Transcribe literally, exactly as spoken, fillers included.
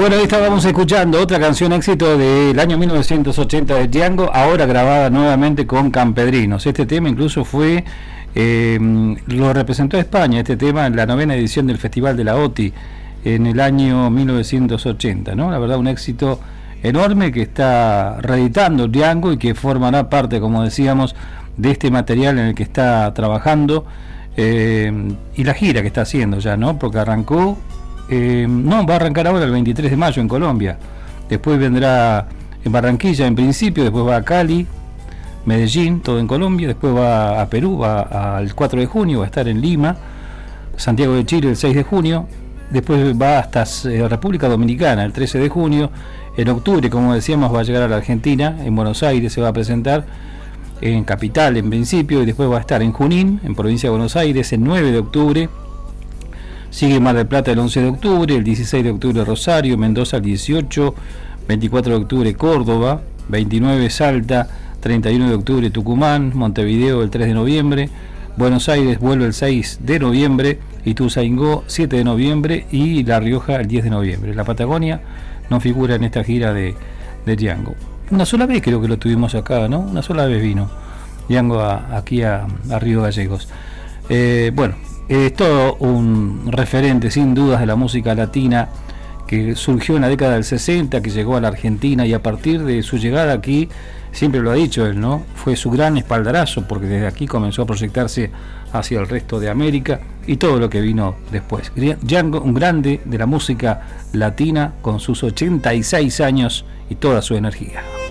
Bueno, ahí estábamos escuchando otra canción éxito del año mil novecientos ochenta de Django, ahora grabada nuevamente con Campedrinos. Este tema incluso fue, eh, lo representó a España, este tema en la novena edición del Festival de la O T I en el año mil novecientos ochenta, ¿no? La verdad, un éxito enorme que está reeditando Django y que formará parte, como decíamos, de este material en el que está trabajando eh, y la gira que está haciendo ya, ¿no? Porque arrancó, eh, no, va a arrancar ahora el veintitrés de mayo en Colombia, después vendrá en Barranquilla en principio, después va a Cali, Medellín, todo en Colombia, después va a Perú, va al cuatro de junio, va a estar en Lima, Santiago de Chile el seis de junio, después va hasta eh, República Dominicana el trece de junio, en octubre, como decíamos, va a llegar a la Argentina, en Buenos Aires se va a presentar, en Capital en principio, y después va a estar en Junín, en provincia de Buenos Aires, el nueve de octubre, sigue Mar del Plata el once de octubre, el dieciséis de octubre Rosario, Mendoza el dieciocho, veinticuatro de octubre Córdoba, veintinueve Salta, treinta y uno de octubre Tucumán, Montevideo el tres de noviembre, Buenos Aires vuelve el seis de noviembre, Ituzaingó siete de noviembre y La Rioja el diez de noviembre. La Patagonia no figura en esta gira de, de Django. Una sola vez creo que lo tuvimos acá, ¿no? Una sola vez vino Django a, aquí a, a Río Gallegos. Eh, bueno, es todo un referente sin dudas de la música latina que surgió en la década del sesenta, que llegó a la Argentina y a partir de su llegada aquí, siempre lo ha dicho él, ¿no? Fue su gran espaldarazo porque desde aquí comenzó a proyectarse hacia el resto de América y todo lo que vino después. Django, un grande de la música latina con sus ochenta y seis años y toda su energía.